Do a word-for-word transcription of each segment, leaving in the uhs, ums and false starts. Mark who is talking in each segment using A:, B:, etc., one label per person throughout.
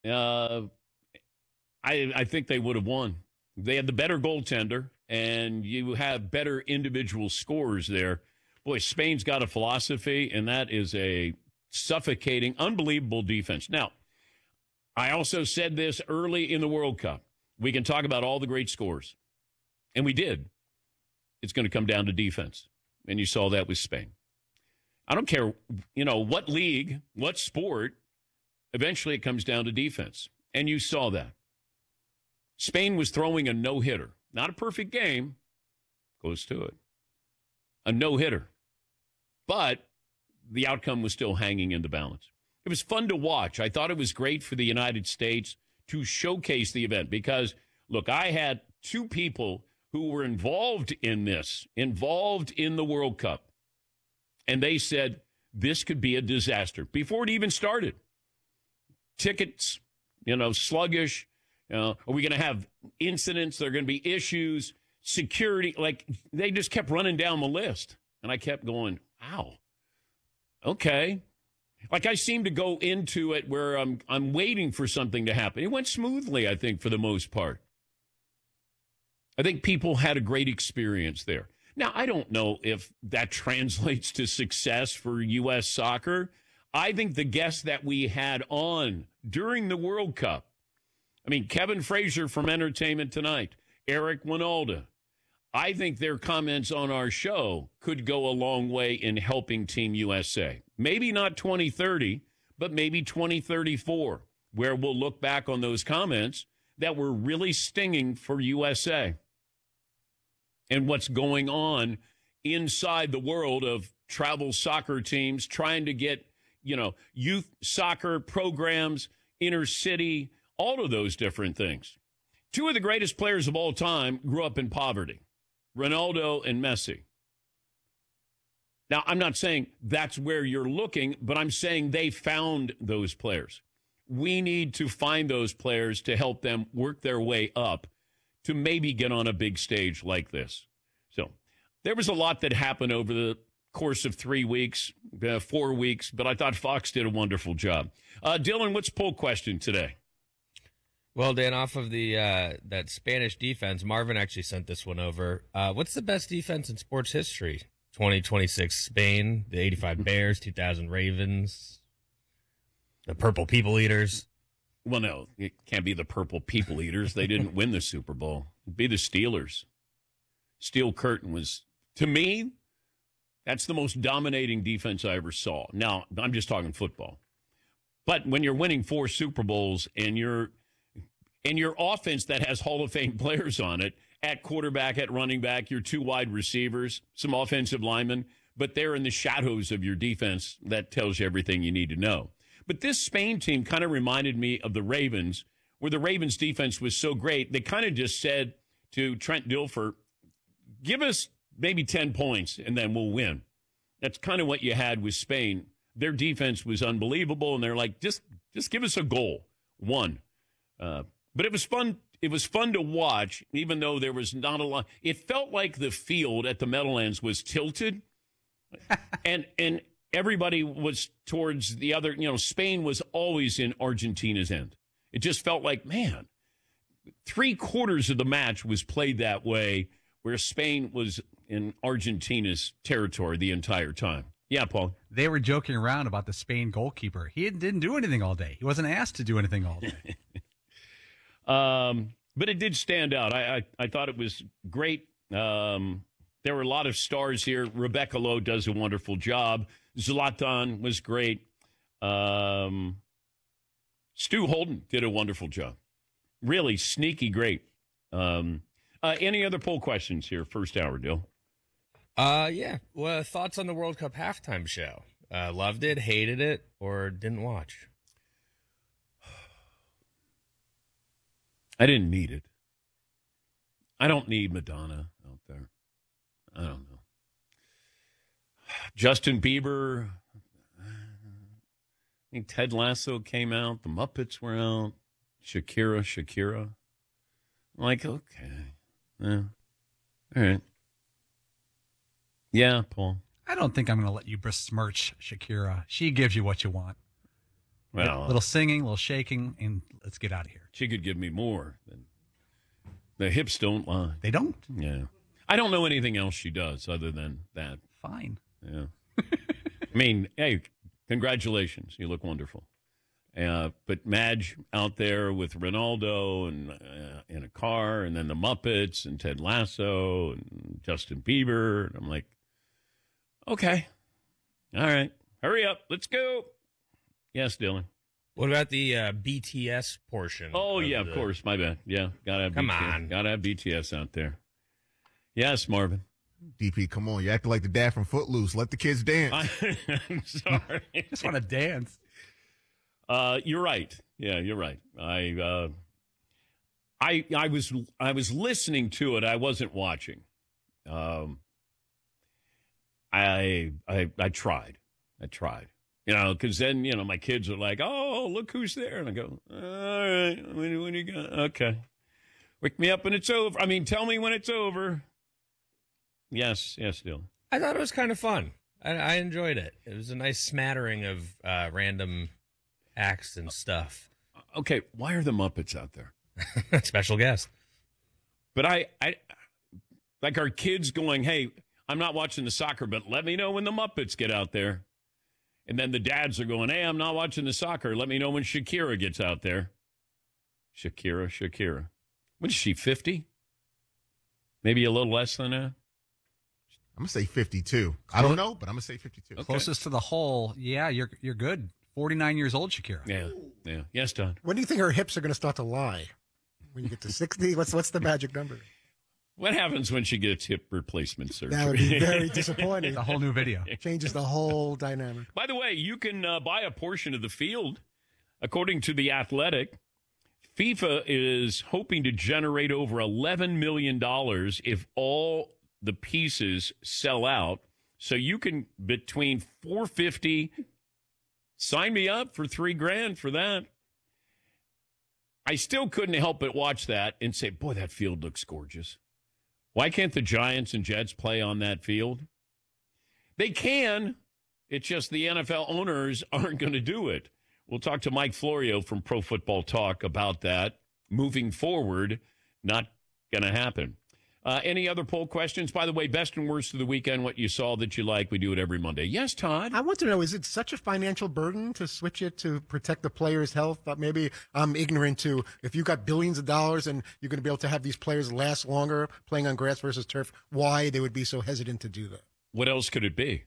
A: Uh, I I think they would have won. They had the better goaltender, and you have better individual scorers there. Boy, Spain's got a philosophy, and that is a suffocating, unbelievable defense. Now, I also said this early in the World Cup. We can talk about all the great scores, and we did. It's going to come down to defense, and you saw that with Spain. I don't care, you know, what league, what sport, eventually it comes down to defense, and you saw that. Spain was throwing a no-hitter. Not a perfect game. Close to it. A no-hitter. But the outcome was still hanging in the balance. It was fun to watch. I thought it was great for the United States to showcase the event because, look, I had two people who were involved in this, involved in the World Cup, and they said this could be a disaster before it even started. Tickets, you know, sluggish. You know, are we going to have incidents? There are going to be issues, security. Like, they just kept running down the list. And I kept going, wow, okay. Like, I seem to go into it where I'm I'm waiting for something to happen. It went smoothly, I think, for the most part. I think people had a great experience there. Now, I don't know if that translates to success for U S soccer. I think the guests that we had on during the World Cup, I mean, Kevin Frazier from Entertainment Tonight, Eric Winalda, I think their comments on our show could go a long way in helping Team U S A. Maybe not twenty thirty, but maybe twenty thirty-four, where we'll look back on those comments that were really stinging for U S A and what's going on inside the world of travel soccer teams trying to get, you know, youth soccer programs, inner city, all of those different things. Two of the greatest players of all time grew up in poverty, Ronaldo and Messi. Now, I'm not saying that's where you're looking, but I'm saying they found those players. We need to find those players to help them work their way up to maybe get on a big stage like this. So there was a lot that happened over the course of three weeks, uh, four weeks, but I thought Fox did a wonderful job. Uh, Dylan, what's poll question today?
B: Well, Dan, off of the uh, that Spanish defense, Marvin actually sent this one over. Uh, what's the best defense in sports history? twenty twenty-six Spain, the eighty-five Bears, two thousand Ravens, the Purple People Eaters.
A: Well, no, it can't be the Purple People Eaters. They didn't win the Super Bowl. It'd be the Steelers. Steel Curtain was, to me, that's the most dominating defense I ever saw. Now, I'm just talking football. But when you're winning four Super Bowls and you're and your offense that has Hall of Fame players on it, at quarterback, at running back, your two wide receivers, some offensive linemen, but they're in the shadows of your defense. That tells you everything you need to know. But this Spain team kind of reminded me of the Ravens, where the Ravens defense was so great. They kind of just said to Trent Dilfer, give us maybe ten points and then we'll win. That's kind of what you had with Spain. Their defense was unbelievable, and they're like, just just give us a goal. One. Uh, but it was fun. It was fun to watch, even though there was not a lot. It felt like the field at the Meadowlands was tilted, and and everybody was towards the other. You know, Spain was always in Argentina's end. It just felt like, man, three quarters of the match was played that way, where Spain was in Argentina's territory the entire time. Yeah, Paul.
C: They were joking around about the Spain goalkeeper. He didn't do anything all day. He wasn't asked to do anything all day.
A: Um, but it did stand out. I, I, I thought it was great. Um, there were a lot of stars here. Rebecca Lowe does a wonderful job. Zlatan was great. Um, Stu Holden did a wonderful job. Really sneaky great. Um, uh, any other poll questions here? First hour, Dill.
B: Uh, yeah. Well, thoughts on the World Cup halftime show? Uh, loved it, hated it, or didn't watch?
A: I didn't need it. I don't need Madonna out there. I don't know. Justin Bieber. I think Ted Lasso came out. The Muppets were out. Shakira, Shakira. I'm like, okay. Yeah. All right. Yeah, Paul.
C: I don't think I'm going to let you besmirch Shakira. She gives you what you want.
A: Well,
C: A little singing, a little shaking, and let's get out of here.
A: she could give me more. Than, the hips don't lie.
C: They don't.
A: Yeah. I don't know anything else she does other than that.
C: Fine.
A: Yeah. I mean, hey, congratulations. You look wonderful. Uh, but Madge out there with Ronaldo and uh, in a car, and then the Muppets and Ted Lasso and Justin Bieber. And I'm like, okay. All right. Hurry up. Let's go. Yes, Dylan.
B: What about the uh, B T S portion?
A: Oh,
B: of
A: yeah,
B: the-
A: of course. My bad. Yeah. Gotta have
B: Come
A: B T S.
B: on.
A: Gotta have B T S out there. Yes, Marvin.
D: D P, come on. You acting like the dad from Footloose. Let the kids dance.
A: I, I'm sorry.
C: Just want to dance.
A: Uh, you're right. Yeah, you're right. I, uh, I, I was, I was listening to it. I wasn't watching. Um, I, I, I tried. I tried. You know, because then you know my kids are like, "Oh, look who's there," and I go, "All right, when, when you go, okay, wake me up when it's over. I mean, tell me when it's over." Yes, yes, Dylan.
B: I thought it was kind of fun. I, I enjoyed it. It was a nice smattering of uh, random acts and stuff.
A: Okay, why are the Muppets out there?
B: Special guest.
A: But I, I, like our kids going, "Hey, I'm not watching the soccer, but let me know when the Muppets get out there." And then the dads are going, "Hey, I'm not watching the soccer. Let me know when Shakira gets out there." Shakira, Shakira. What is she, fifty? Maybe a little less than that?
D: I'm going to say fifty-two. I don't know, but I'm going to say fifty-two.
A: Okay.
C: Closest to the hole. Yeah, you're you're good. forty-nine years old, Shakira.
A: Yeah, yeah. Yes, Don.
E: When do you think her hips are going to start to lie? When you get to sixty? What's what's the magic number?
A: What happens when she gets hip replacement surgery?
E: That would be very disappointing.
C: It's a whole new video.
E: Changes the whole dynamic.
A: By the way, you can uh, buy a portion of the field. According to The Athletic, FIFA is hoping to generate over eleven million dollars if all the pieces sell out. So you can, between four hundred fifty dollars, sign me up for three grand for that. I still couldn't help but watch that and say, boy, that field looks gorgeous. Why can't the Giants and Jets play on that field? They can. It's just the N F L owners aren't going to do it. We'll talk to Mike Florio from Pro Football Talk about that. Moving forward, not going to happen. Uh, any other poll questions? By the way, best and worst of the weekend, what you saw that you like. We do it every Monday. Yes, Todd?
E: I want to know, is it such a financial burden to switch it to protect the players' health? Uh, maybe I'm ignorant to, if you got billions of dollars and you're going to be able to have these players last longer playing on grass versus turf, why they would be so hesitant to do that?
A: What else could it be?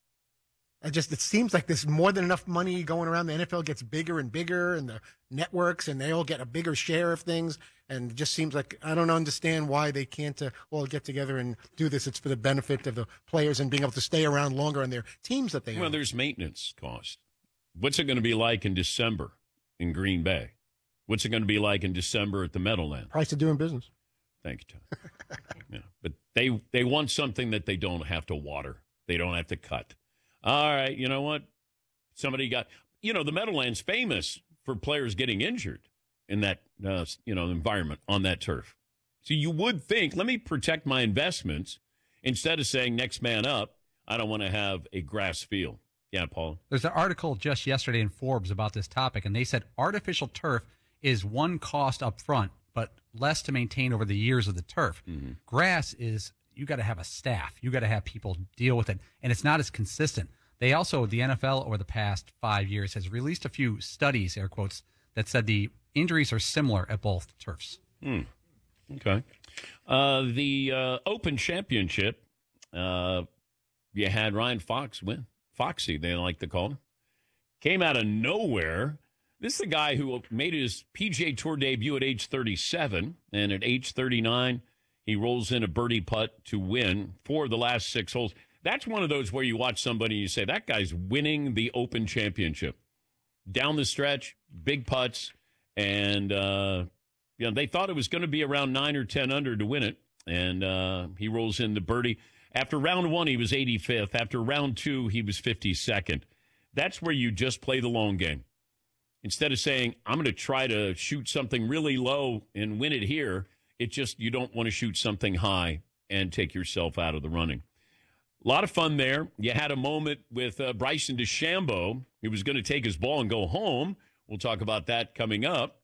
E: I just, it seems like there's more than enough money going around. The N F L gets bigger and bigger, and the networks, and they all get a bigger share of things. And it just seems like I don't understand why they can't uh, all get together and do this. It's for the benefit of the players and being able to stay around longer on their teams that they
A: Well,
E: own.
A: there's maintenance cost. What's it going to be like in December in Green Bay? What's it going to be like in December at the Meadowlands?
E: Price of doing business.
A: Thank you, Todd. Yeah, but they they want something that they don't have to water. They don't have to cut. All right, you know what? Somebody got, you know, the Meadowlands famous for players getting injured in that, uh, you know, environment on that turf. So you would think, let me protect my investments instead of saying next man up. I don't want to have a grass field. Yeah, Paul.
C: There's an article just yesterday in Forbes about this topic, and they said artificial turf is one cost up front, but less to maintain over the years of the turf.
A: Mm-hmm.
C: Grass is, you got to have a staff. You got to have people deal with it, and it's not as consistent. They also, the N F L over the past five years has released a few studies, air quotes, that said the injuries are similar at both turfs.
A: Hmm. Okay. Uh, the uh, Open Championship, uh, you had Ryan Fox win. Foxy, they like to call him. Came out of nowhere. This is the guy who made his P G A Tour debut at age thirty-seven, and at age thirty-nine, he rolls in a birdie putt to win for the last six holes. That's one of those where you watch somebody and you say, that guy's winning the Open Championship. Down the stretch, big putts, and uh, you know, they thought it was going to be around nine or ten under to win it, and uh, he rolls in the birdie. After round one, he was eighty-fifth. After round two, he was fifty-second. That's where you just play the long game. Instead of saying, I'm going to try to shoot something really low and win it here, it just, you don't want to shoot something high and take yourself out of the running. A lot of fun there. You had a moment with uh, Bryson DeChambeau. He was going to take his ball and go home. We'll talk about that coming up.